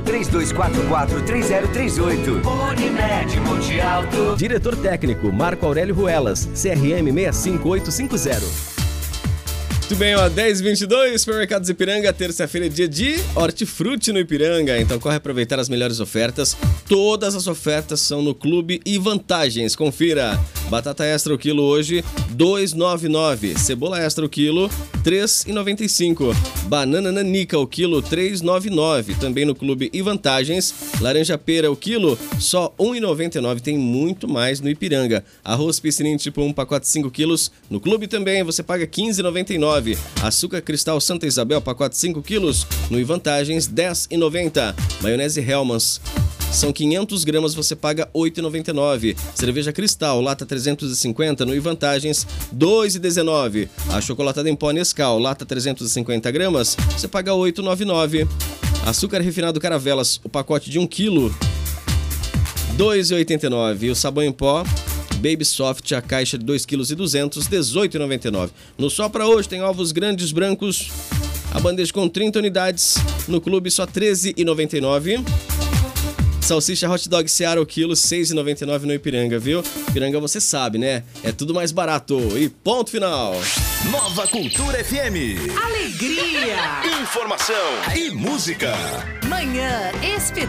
3244-3038. Unimed Monte Alto. Diretor técnico Marco Aurélio Ruelas, CRM 65850. Muito bem, ó, 10h22, Supermercados Ipiranga, terça-feira é dia de hortifruti no Ipiranga, então corre aproveitar as melhores ofertas. Todas as ofertas são no Clube e Vantagens, confira. Batata extra o quilo hoje, R$ 2,99. Cebola extra o quilo, R$ 3,95. Banana nanica o quilo, R$ 3,99. Também no Clube e Vantagens. Laranja pera o quilo, só R$ 1,99. Tem muito mais no Ipiranga. Arroz piscininho tipo 1, pacote 5 quilos. No Clube também você paga R$ 15,99. Açúcar cristal Santa Isabel, pacote 5 quilos. No e Vantagens, R$ 10,90. Maionese Hellmann's. São 500 gramas, você paga R$ 8,99. Cerveja Cristal, lata 350, no e Vantagens, R$ 2,19. A chocolatada em pó Nescau, lata 350 gramas, você paga R$ 8,99. Açúcar refinado Caravelas, o pacote de 1 quilo, R$ 2,89. E o sabão em pó Baby Soft, a caixa de 2,2 kg, R$ 18,99. No Só Pra hoje tem ovos grandes brancos, a bandeja com 30 unidades, no Clube só R$ 13,99. Salsicha hot dog Seara o quilo, R$ 6,99 no Ipiranga, viu? Ipiranga você sabe, né? É tudo mais barato. E ponto final. Nova Cultura FM. Alegria. Informação e música. Manhã espetacular.